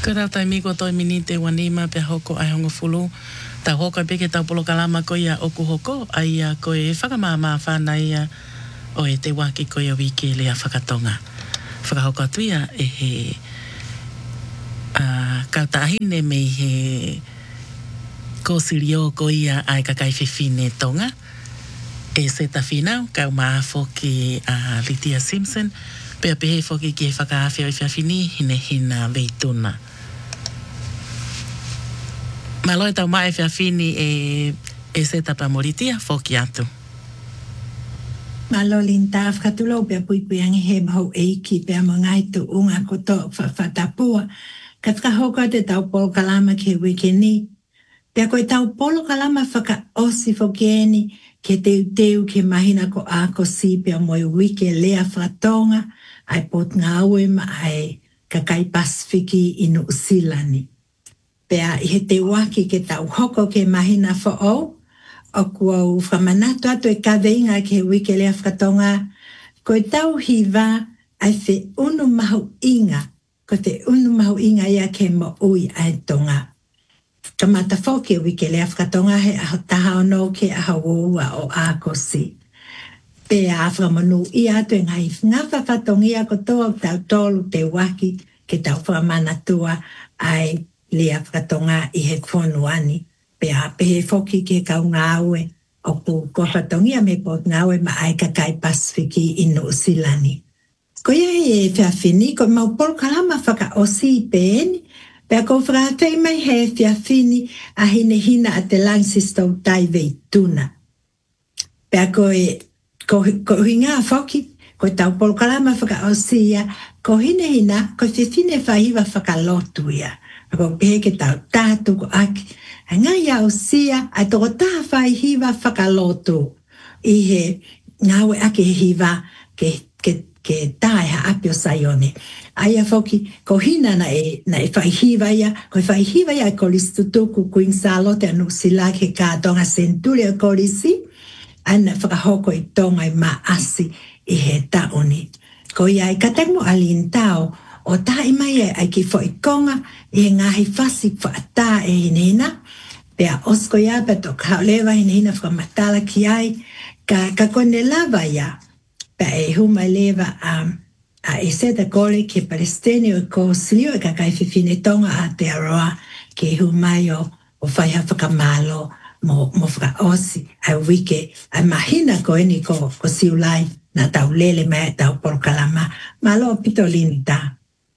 Kura tai miko toi minite wanima pe hoko ai hongo fulu. Ta hoka peke tau polo kalama ko ia oku hoko ai a ko e whakamama whana ia o e te waki ko ia wiki lea whakatonga. Whakahoka tuia e he kautahine me he ko sirio ko ia ai kakai whiwhine tonga. E se ta whinau kau maafo ki Lydia Simpson pea pehe foki ki e whakaawhia i whiawhini hine hina veituna. Maloi tau mai whiawhini e se tapa moritia foki atu. Malo linta whakatulo pia puipui angi he mahau eiki pia mo ngai tu unga koto whatapua. Ka whakahoka te tau polo kalama ke wikeni. Pia koe tau polo kalama whaka osi fokieni ke teu ke mahina ko ako si pia moi wike lea whatonga ai pot ngawe ma ai kakai Pasifiki inu usilani. Pea i he te waki ke tau hoko ke mahina whao o kua u whamanatu atu e kaweinga ke wike lea whatonga ko tau hiva ai te unu mahu inga ko te unu mahu inga ia ke mo ui ai tonga. Ka mata whoke wike lea whatonga he aho taha ono ke aho ua o ako si. Pea awha manu i atu e ngai ngawha whatongia ko toa tau tolu te waki ke tau whamanatua ai lea whatonga i he whonuani. Pea pehe whoki ke kau ngāwe o ku ko whatongia me pot ngāwe ma ai kakai Pasifiki inu usilani. Ko ia e whiawhini ko mau polo kalama whaka osi peeni. Pea ko whakatei mai he whiawhini a hine hina a te langsistou tai veituna. Pea ko hinga whoki, ko tau polo kalama whaka osia, ko hine hina, ko whiawhine whahiwa whakalotu ia. Ko pehe ke tau tātu ko aki. Ngai au sia, ai toko taha whai hiwa whakalotu. I he ngawe ake he hiwa ke tae ha apio saione. Aia whoki, ko hina na e whai hiwa ia, ko whai hiwa ia ko listutuku Queen Charlotte anu sila ke kātonga Centuria ko lisi, ana whakahoko i tonga i maasi i he taoni. Ko ia i katangu alintao, o tā mai ai ki whoi konga, i he ngahi whasi whaata e hinena, pea osko ia pe to kaulewa hinena whakamatala ki ai, ka kone lava ia, pea e huma lewa a e seta kore ke Palestine o ko silio e kakai whiwhine tonga a te aroa ke humai o whaiha whakamalo mo whakaosi a wike a mahina ko eni ko siulai na tau lele mai tau polo kalama malo pito lini ta.